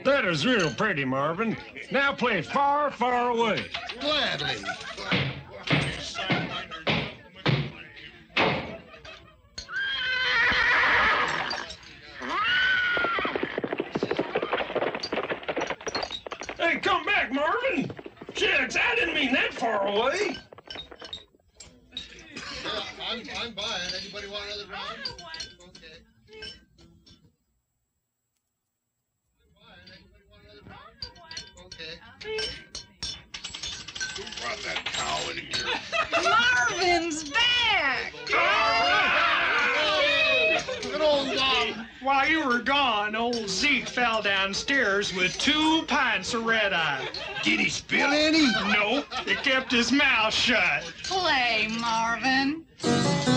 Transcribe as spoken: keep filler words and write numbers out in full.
That is real pretty, Marvin. Now play Far, Far Away. Gladly. Hey, come back, Marvin. Shucks, I didn't mean that far away. Yeah, I'm, I'm buying. Anybody want another round? Okay. I'm buying. Anybody want another round? Okay. Who brought that cow in here? Marvin's back! Good old Bob. While you were gone, old Zeke fell downstairs with two pints of red-eye. Did he spill any? No, he kept his mouth shut. Play, Marvin.